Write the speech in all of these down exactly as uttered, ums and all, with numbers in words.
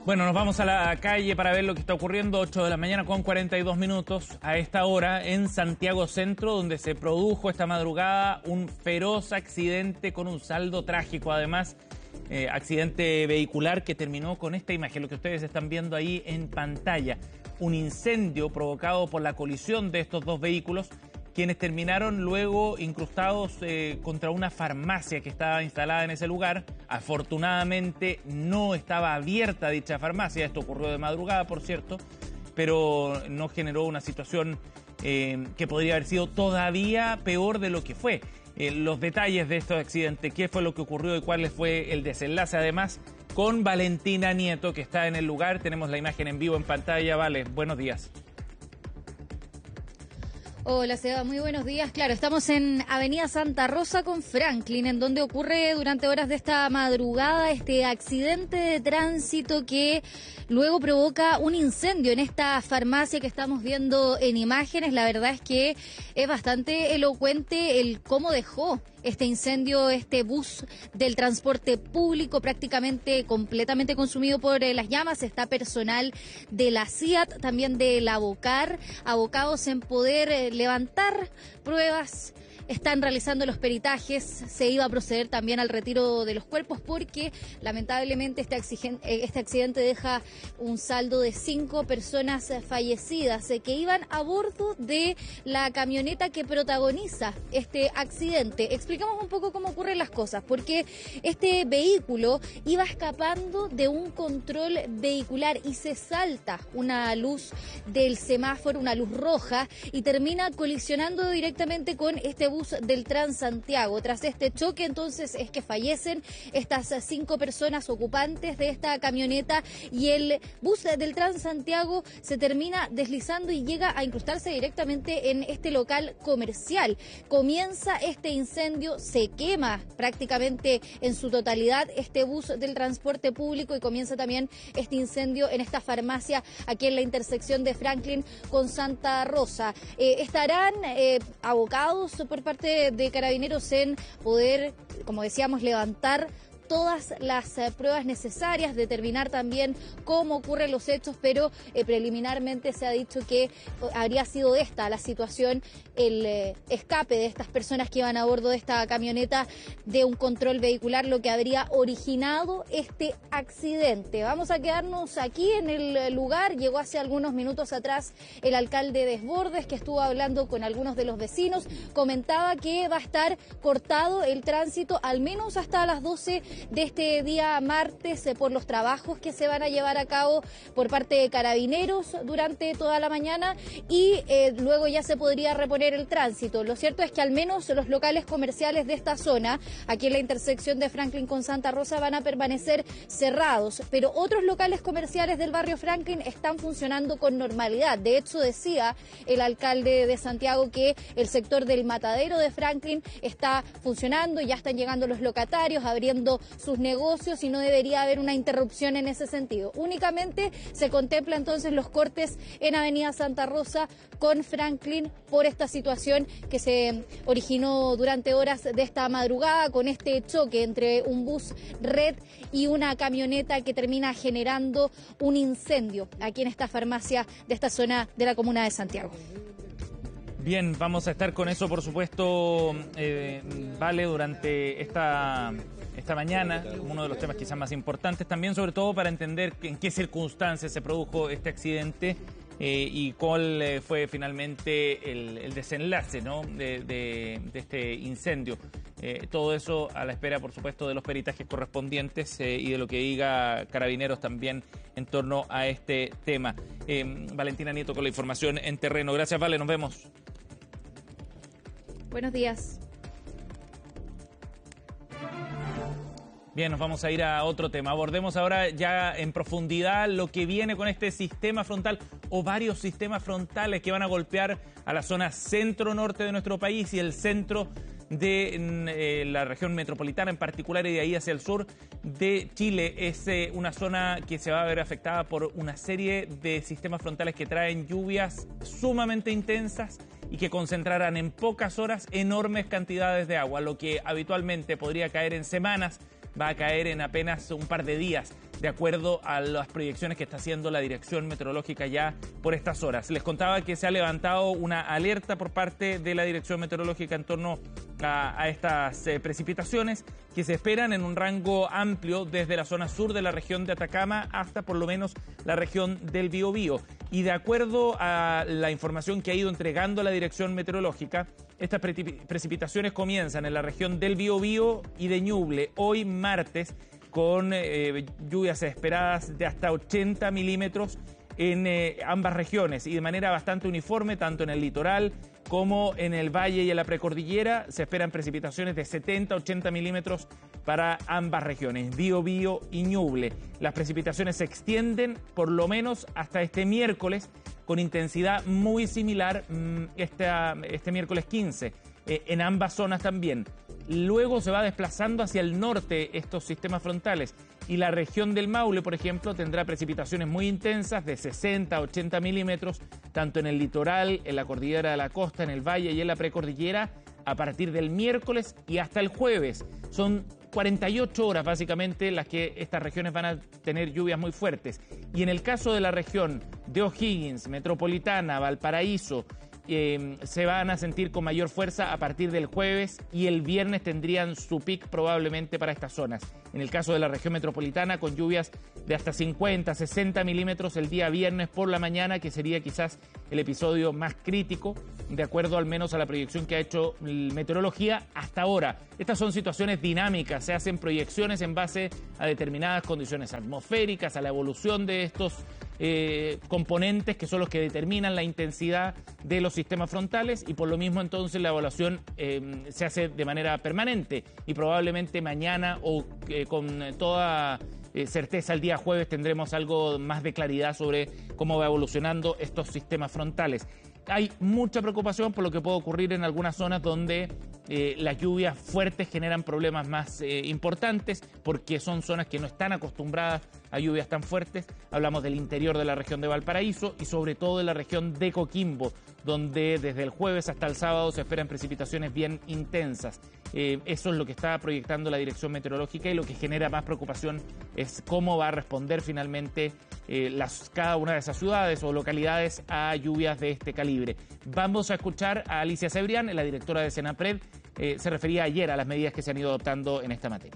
Bueno, nos vamos a la calle para ver lo que está ocurriendo. ocho de la mañana con cuarenta y dos minutos a esta hora en Santiago Centro, donde se produjo esta madrugada un feroz accidente con un saldo trágico. Además, eh, accidente vehicular que terminó con esta imagen, lo que ustedes están viendo ahí en pantalla. Un incendio provocado por la colisión de estos dos vehículos, quienes terminaron luego incrustados eh, contra una farmacia que estaba instalada en ese lugar. Afortunadamente no estaba abierta dicha farmacia, esto ocurrió de madrugada, por cierto, pero no generó una situación eh, que podría haber sido todavía peor de lo que fue. Eh, los detalles de este accidente, qué fue lo que ocurrió y cuál fue el desenlace, además, con Valentina Nieto, que está en el lugar. Tenemos la imagen en vivo en pantalla. Vale, buenos días. Hola, Seba, muy buenos días. Claro, estamos en Avenida Santa Rosa con Franklin, en donde ocurre durante horas de esta madrugada este accidente de tránsito que luego provoca un incendio en esta farmacia que estamos viendo en imágenes. La verdad es que es bastante elocuente el cómo dejó este incendio, este bus del transporte público prácticamente completamente consumido por eh, las llamas. Está personal de la C I A T, también de la Bocar, abocados en poder eh, levantar pruebas. Están realizando los peritajes, se iba a proceder también al retiro de los cuerpos porque lamentablemente este accidente, este accidente deja un saldo de cinco personas fallecidas eh, que iban a bordo de la camioneta que protagoniza este accidente. Explicamos un poco cómo ocurren las cosas, porque este vehículo iba escapando de un control vehicular y se salta una luz del semáforo, una luz roja, y termina colisionando directamente con este bus del Transantiago. Tras este choque, entonces, es que fallecen estas cinco personas ocupantes de esta camioneta y el bus del Transantiago se termina deslizando y llega a incrustarse directamente en este local comercial. Comienza este incendio, se quema prácticamente en su totalidad este bus del transporte público y comienza también este incendio en esta farmacia aquí en la intersección de Franklin con Santa Rosa. Eh, estarán eh, abocados por parte de Carabineros en poder, como decíamos, levantar todas las eh, pruebas necesarias, determinar también cómo ocurren los hechos, pero eh, preliminarmente se ha dicho que habría sido esta la situación, el eh, escape de estas personas que iban a bordo de esta camioneta de un control vehicular, lo que habría originado este accidente. Vamos a quedarnos aquí en el lugar. Llegó hace algunos minutos atrás el alcalde Desbordes, que estuvo hablando con algunos de los vecinos. Comentaba que va a estar cortado el tránsito al menos hasta las doce de este día martes eh, por los trabajos que se van a llevar a cabo por parte de Carabineros durante toda la mañana y eh, luego ya se podría reponer el tránsito. Lo cierto es que al menos los locales comerciales de esta zona, aquí en la intersección de Franklin con Santa Rosa, van a permanecer cerrados, pero otros locales comerciales del barrio Franklin están funcionando con normalidad. De hecho, decía el alcalde de Santiago que el sector del Matadero de Franklin está funcionando, ya están llegando los locatarios, abriendo sus negocios y no debería haber una interrupción en ese sentido. Únicamente se contempla entonces los cortes en Avenida Santa Rosa con Franklin por esta situación que se originó durante horas de esta madrugada con este choque entre un bus red y una camioneta que termina generando un incendio aquí en esta farmacia de esta zona de la comuna de Santiago. Bien, vamos a estar con eso, por supuesto, eh, Vale, durante esta, esta mañana, uno de los temas quizás más importantes, también sobre todo para entender en qué circunstancias se produjo este accidente eh, y cuál eh, fue finalmente el, el desenlace, ¿no?, de, de, de este incendio. Eh, todo eso a la espera, por supuesto, de los peritajes correspondientes eh, y de lo que diga Carabineros también en torno a este tema. Eh, Valentina Nieto con la información en terreno. Gracias, Vale, nos vemos. Buenos días. Bien, nos vamos a ir a otro tema. Abordemos ahora ya en profundidad lo que viene con este sistema frontal o varios sistemas frontales que van a golpear a la zona centro-norte de nuestro país y el centro de eh, la región metropolitana en particular y de ahí hacia el sur de Chile. Es eh, una zona que se va a ver afectada por una serie de sistemas frontales que traen lluvias sumamente intensas y que concentrarán en pocas horas enormes cantidades de agua. Lo que habitualmente podría caer en semanas va a caer en apenas un par de días. de acuerdo a las proyecciones que está haciendo la Dirección Meteorológica ya por estas horas. Les contaba que se ha levantado una alerta por parte de la Dirección Meteorológica en torno a, a estas eh, precipitaciones que se esperan en un rango amplio desde la zona sur de la región de Atacama hasta por lo menos la región del Biobío. Y de acuerdo a la información que ha ido entregando la Dirección Meteorológica, estas precipitaciones comienzan en la región del Biobío y de Ñuble hoy martes, con eh, lluvias esperadas de hasta ochenta milímetros en eh, ambas regiones y de manera bastante uniforme, tanto en el litoral como en el valle y en la precordillera. Se esperan precipitaciones de setenta a ochenta milímetros para ambas regiones, Biobío y Ñuble. Las precipitaciones se extienden por lo menos hasta este miércoles, con intensidad muy similar este, este miércoles quince, eh, en ambas zonas también. Luego se va desplazando hacia el norte estos sistemas frontales y la región del Maule, por ejemplo, tendrá precipitaciones muy intensas de sesenta a ochenta milímetros, tanto en el litoral, en la cordillera de la costa, en el valle y en la precordillera, a partir del miércoles y hasta el jueves. Son cuarenta y ocho horas básicamente las que estas regiones van a tener lluvias muy fuertes. Y en el caso de la región de O'Higgins, Metropolitana, Valparaíso, Eh, se van a sentir con mayor fuerza a partir del jueves y el viernes tendrían su pic probablemente para estas zonas. En el caso de la región metropolitana, con lluvias de hasta cincuenta, sesenta milímetros el día viernes por la mañana, que sería quizás el episodio más crítico, de acuerdo al menos a la proyección que ha hecho Meteorología hasta ahora. Estas son situaciones dinámicas, se hacen proyecciones en base a determinadas condiciones atmosféricas, a la evolución de estos Eh, componentes que son los que determinan la intensidad de los sistemas frontales, y por lo mismo entonces la evaluación eh, se hace de manera permanente y probablemente mañana o eh, con toda eh, certeza el día jueves tendremos algo más de claridad sobre cómo va evolucionando estos sistemas frontales. Hay mucha preocupación por lo que puede ocurrir en algunas zonas donde eh, las lluvias fuertes generan problemas más eh, importantes, porque son zonas que no están acostumbradas a lluvias tan fuertes. Hablamos del interior de la región de Valparaíso y sobre todo de la región de Coquimbo, donde desde el jueves hasta el sábado se esperan precipitaciones bien intensas. Eh, eso es lo que está proyectando la Dirección Meteorológica, y lo que genera más preocupación es cómo va a responder finalmente eh, las, cada una de esas ciudades o localidades a lluvias de este calibre. Vamos a escuchar a Alicia Cebrián, la directora de Senapred. Eh, se refería ayer a las medidas que se han ido adoptando en esta materia.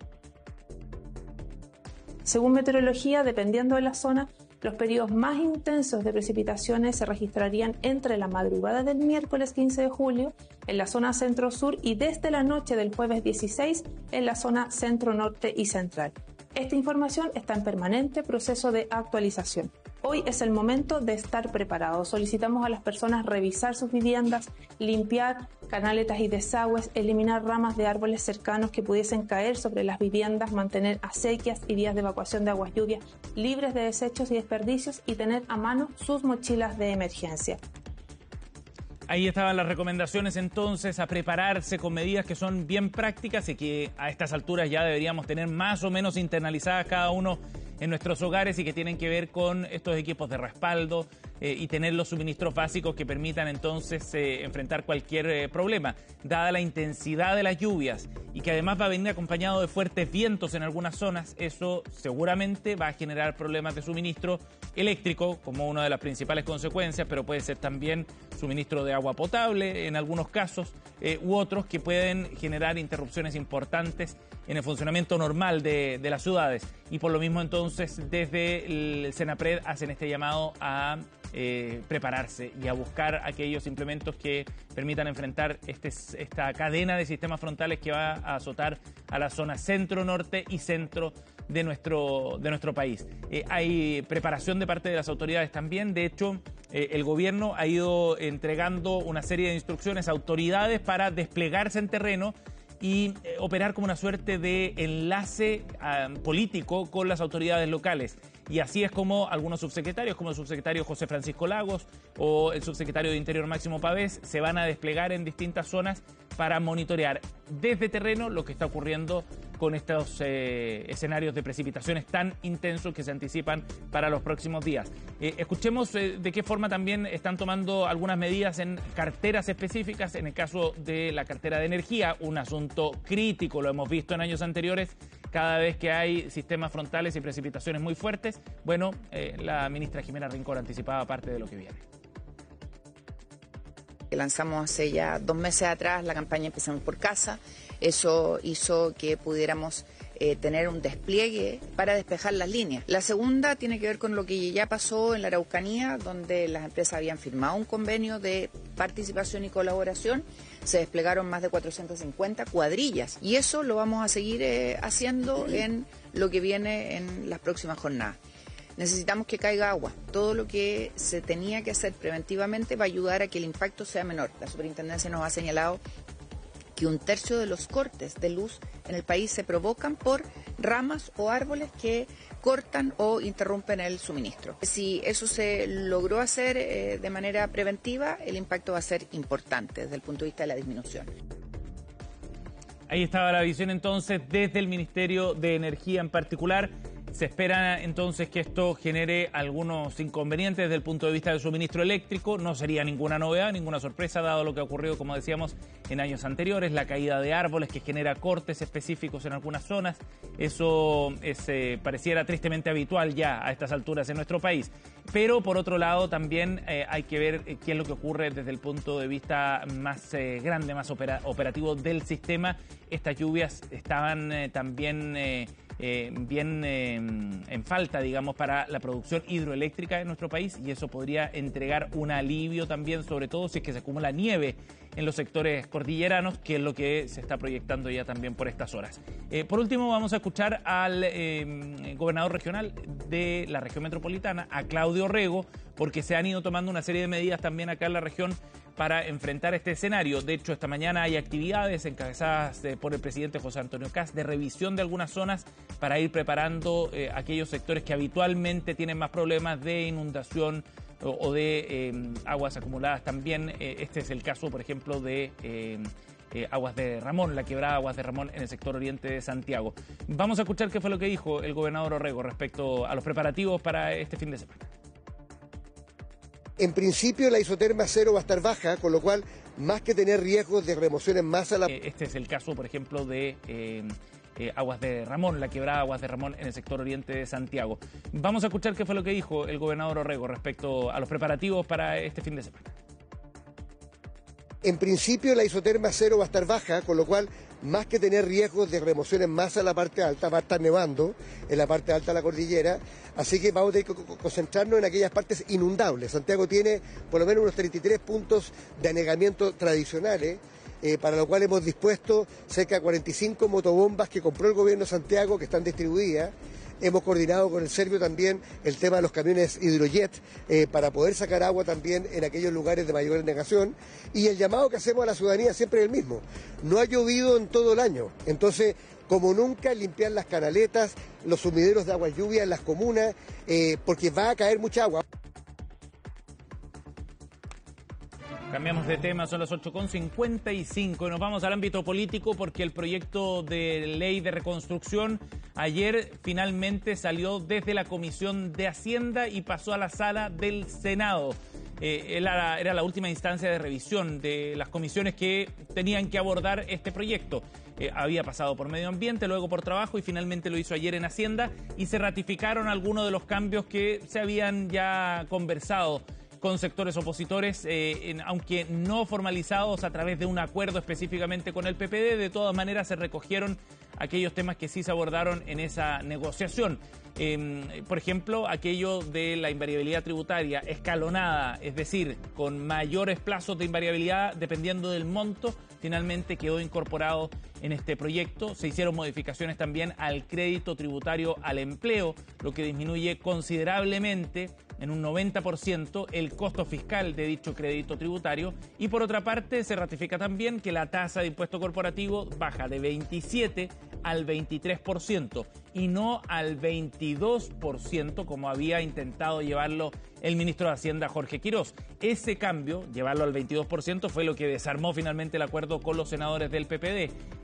Según Meteorología, dependiendo de la zona, los periodos más intensos de precipitaciones se registrarían entre la madrugada del miércoles quince de julio en la zona centro-sur y desde la noche del jueves dieciséis en la zona centro-norte y central. Esta información está en permanente proceso de actualización. Hoy es el momento de estar preparados. Solicitamos a las personas revisar sus viviendas, limpiar canaletas y desagües, eliminar ramas de árboles cercanos que pudiesen caer sobre las viviendas, mantener acequias y vías de evacuación de aguas lluvias libres de desechos y desperdicios y tener a mano sus mochilas de emergencia. Ahí estaban las recomendaciones entonces, a prepararse con medidas que son bien prácticas y que a estas alturas ya deberíamos tener más o menos internalizadas cada uno en nuestros hogares, y que tienen que ver con estos equipos de respaldo eh, y tener los suministros básicos que permitan entonces eh, enfrentar cualquier eh, problema. Dada la intensidad de las lluvias y que además va a venir acompañado de fuertes vientos en algunas zonas, eso seguramente va a generar problemas de suministro eléctrico como una de las principales consecuencias, pero puede ser también suministro de agua potable en algunos casos, eh, u otros que pueden generar interrupciones importantes en el funcionamiento normal de, de las ciudades. Y por lo mismo entonces desde el Senapred hacen este llamado a eh, prepararse y a buscar aquellos implementos que permitan enfrentar este, esta cadena de sistemas frontales que va a azotar a la zona centro, norte y centro de nuestro, de nuestro país. Eh, hay preparación de parte de las autoridades también. De hecho, eh, el gobierno ha ido entregando una serie de instrucciones a autoridades para desplegarse en terreno y eh, operar como una suerte de enlace uh, político con las autoridades locales. Y así es como algunos subsecretarios, como el subsecretario José Francisco Lagos o el subsecretario de Interior Máximo Pavés, se van a desplegar en distintas zonas para monitorear desde terreno lo que está ocurriendo con estos eh, escenarios de precipitaciones tan intensos que se anticipan para los próximos días. Eh, escuchemos eh, de qué forma también están tomando algunas medidas en carteras específicas. En el caso de la cartera de energía, un asunto crítico, lo hemos visto en años anteriores, cada vez que hay sistemas frontales y precipitaciones muy fuertes. Bueno, eh, la ministra Jimena Rincón anticipaba parte de lo que viene. Lanzamos hace ya dos meses atrás la campaña Empezamos por Casa. Eso hizo que pudiéramos eh, tener un despliegue para despejar las líneas. La segunda tiene que ver con lo que ya pasó en la Araucanía, donde las empresas habían firmado un convenio de participación y colaboración. Se desplegaron más de cuatrocientas cincuenta cuadrillas y eso lo vamos a seguir eh, haciendo en lo que viene en las próximas jornadas. Necesitamos que caiga agua. Todo lo que se tenía que hacer preventivamente va a ayudar a que el impacto sea menor. La superintendencia nos ha señalado que un tercio de los cortes de luz en el país se provocan por ramas o árboles que cortan o interrumpen el suministro. Si eso se logró hacer eh, de manera preventiva, el impacto va a ser importante desde el punto de vista de la disminución. Ahí estaba la visión entonces desde el Ministerio de Energía en particular. Se espera entonces que esto genere algunos inconvenientes desde el punto de vista del suministro eléctrico. No sería ninguna novedad, ninguna sorpresa, dado lo que ha ocurrido, como decíamos, en años anteriores, la caída de árboles que genera cortes específicos en algunas zonas. Eso es, eh, pareciera tristemente habitual ya a estas alturas en nuestro país. Pero, por otro lado, también eh, hay que ver qué es lo que ocurre desde el punto de vista más eh, grande, más opera- operativo del sistema. Estas lluvias estaban eh, también... Eh, Eh, bien eh, en falta, digamos, para la producción hidroeléctrica en nuestro país, y eso podría entregar un alivio también, sobre todo si es que se acumula nieve en los sectores cordilleranos, que es lo que se está proyectando ya también por estas horas. Eh, por último, vamos a escuchar al eh, gobernador regional de la región metropolitana, a Claudio Rego, porque se han ido tomando una serie de medidas también acá en la región para enfrentar este escenario. De hecho, esta mañana hay actividades encabezadas eh, por el presidente José Antonio Kast de revisión de algunas zonas para ir preparando eh, aquellos sectores que habitualmente tienen más problemas de inundación o, o de eh, aguas acumuladas también. Eh, este es el caso, por ejemplo, de eh, eh, Aguas de Ramón, la quebrada Aguas de Ramón en el sector oriente de Santiago. Vamos a escuchar qué fue lo que dijo el gobernador Orrego respecto a los preparativos para este fin de semana. En principio la isoterma cero va a estar baja, con lo cual, más que tener riesgos de remoción en masa... La... Este es el caso, por ejemplo, de eh, eh, Aguas de Ramón, la quebrada Aguas de Ramón en el sector oriente de Santiago. Vamos a escuchar qué fue lo que dijo el gobernador Orrego respecto a los preparativos para este fin de semana. En principio la isoterma cero va a estar baja, con lo cual, más que tener riesgos de remoción en masa en la parte alta, va a estar nevando en la parte alta de la cordillera, así que vamos a tener que concentrarnos en aquellas partes inundables. Santiago tiene por lo menos unos treinta y tres puntos de anegamiento tradicionales, eh, para lo cual hemos dispuesto cerca de cuarenta y cinco motobombas que compró el gobierno de Santiago, que están distribuidas. Hemos coordinado con el Servio también el tema de los camiones hidrojet eh, para poder sacar agua también en aquellos lugares de mayor anegación. Y el llamado que hacemos a la ciudadanía siempre es el mismo. No ha llovido en todo el año, entonces, como nunca, limpiar las canaletas, los sumideros de agua lluvia en las comunas, eh, porque va a caer mucha agua. Cambiamos de tema, son las ocho con cincuenta y cinco y nos vamos al ámbito político porque el proyecto de ley de reconstrucción ayer finalmente salió desde la Comisión de Hacienda y pasó a la sala del Senado. Eh, era, era la última instancia de revisión de las comisiones que tenían que abordar este proyecto. Eh, había pasado por Medio Ambiente, luego por Trabajo y finalmente lo hizo ayer en Hacienda y se ratificaron algunos de los cambios que se habían ya conversado con sectores opositores, eh, en, aunque no formalizados a través de un acuerdo específicamente con el P P D. De todas maneras se recogieron aquellos temas que sí se abordaron en esa negociación. Eh, por ejemplo, aquello de la invariabilidad tributaria escalonada, es decir, con mayores plazos de invariabilidad dependiendo del monto, finalmente quedó incorporado en este proyecto. Se hicieron modificaciones también al crédito tributario al empleo, lo que disminuye considerablemente en un noventa por ciento el costo fiscal de dicho crédito tributario. Y por otra parte, se ratifica también que la tasa de impuesto corporativo baja de veintisiete al veintitrés por ciento y no al veintidós por ciento como había intentado llevarlo el ministro de Hacienda Jorge Quirós. Ese cambio, llevarlo al veintidós por ciento, fue lo que desarmó finalmente el acuerdo con los senadores del P P D.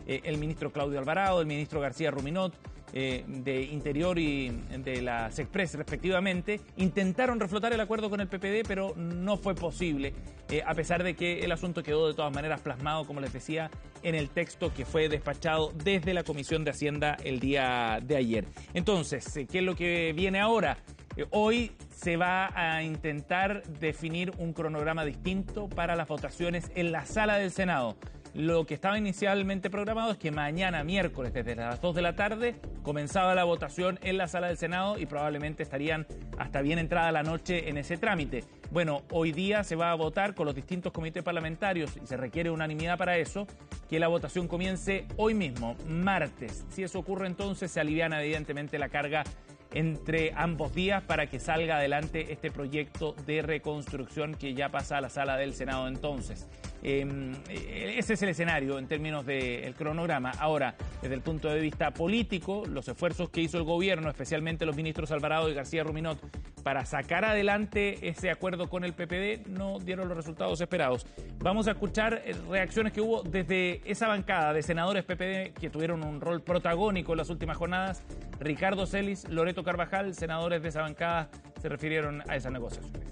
eh, el ministro Claudio Alvarado, el ministro García Ruminot, eh, de Interior y de la SECPRES respectivamente, intentaron reflotar el acuerdo con el P P D, pero no fue posible, eh, a pesar de que el asunto quedó de todas maneras plasmado, como les decía, en el texto que fue despachado desde la Comisión de Hacienda el día de ayer. Entonces, ¿qué es lo que viene ahora? Eh, hoy se va a intentar definir un cronograma distinto para las votaciones en la sala del Senado. Lo que estaba inicialmente programado es que mañana, miércoles, desde las dos de la tarde, comenzaba la votación en la sala del Senado y probablemente estarían hasta bien entrada la noche en ese trámite. Bueno, hoy día se va a votar con los distintos comités parlamentarios y se requiere unanimidad para eso, que la votación comience hoy mismo, martes. Si eso ocurre, entonces se aliviana evidentemente la carga entre ambos días para que salga adelante este proyecto de reconstrucción que ya pasa a la sala del Senado entonces. Eh, ese es el escenario en términos del cronograma. Ahora, desde el punto de vista político, los esfuerzos que hizo el gobierno, especialmente los ministros Alvarado y García Ruminot, para sacar adelante ese acuerdo con el P P D, no dieron los resultados esperados. Vamos a escuchar reacciones que hubo desde esa bancada de senadores P P D que tuvieron un rol protagónico en las últimas jornadas. Ricardo Celis, Loreto Carvajal, senadores de esa bancada, se refirieron a esas negociaciones.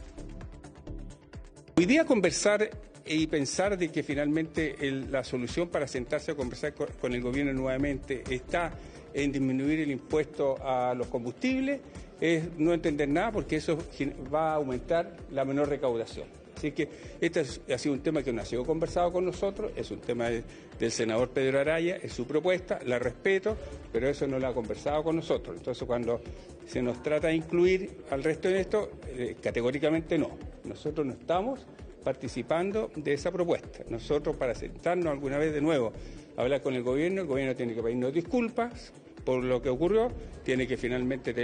Hoy día conversar y pensar de que finalmente el, la solución para sentarse a conversar con, con el gobierno nuevamente está en disminuir el impuesto a los combustibles es no entender nada, porque eso va a aumentar la menor recaudación. Así que este ha sido un tema que no ha sido conversado con nosotros, es un tema de, del senador Pedro Araya, es su propuesta, la respeto, pero eso no lo ha conversado con nosotros. Entonces, cuando se nos trata de incluir al resto de esto, eh, categóricamente no. Nosotros no estamos participando de esa propuesta. Nosotros, para sentarnos alguna vez de nuevo a hablar con el gobierno, el gobierno tiene que pedirnos disculpas por lo que ocurrió, tiene que finalmente tener